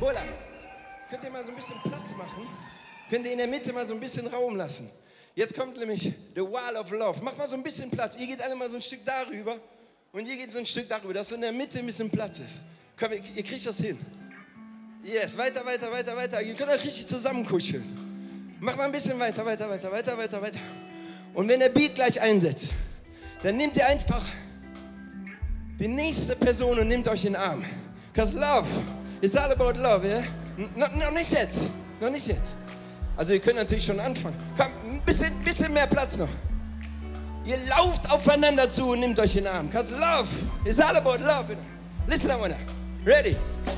Cola. Könnt ihr mal so ein bisschen Platz machen? Könnt ihr in der Mitte mal so ein bisschen Raum lassen? Jetzt kommt nämlich the Wall of Love. Macht mal so ein bisschen Platz. Ihr geht alle mal so ein Stück darüber und ihr geht so ein Stück darüber, dass so in der Mitte ein bisschen Platz ist. Komm, ihr kriegt das hin. Yes, weiter, weiter, weiter, weiter. Ihr könnt euch richtig zusammenkuscheln. Mach mal ein bisschen weiter, weiter, weiter, weiter, weiter, weiter. Und wenn der Beat gleich einsetzt, dann nehmt ihr einfach die nächste Person und nehmt euch in den Arm. Because love is all about love, yeah? Noch nicht jetzt, noch nicht jetzt. Also ihr könnt natürlich schon anfangen. Komm, ein bisschen mehr Platz noch. Ihr lauft aufeinander zu und nehmt euch in den Arm. Because love is all about love. Listen, I wanna. Ready?